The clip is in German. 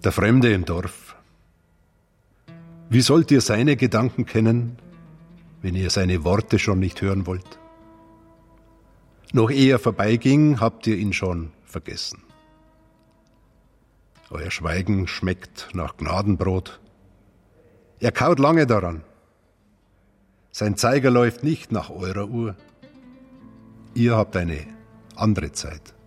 Der Fremde im Dorf. Wie sollt ihr seine Gedanken kennen, wenn ihr seine Worte schon nicht hören wollt? Noch ehe er vorbeiging, habt ihr ihn schon vergessen. Euer Schweigen schmeckt nach Gnadenbrot. Er kaut lange daran. Sein Zeiger läuft nicht nach eurer Uhr. Ihr habt eine andere Zeit.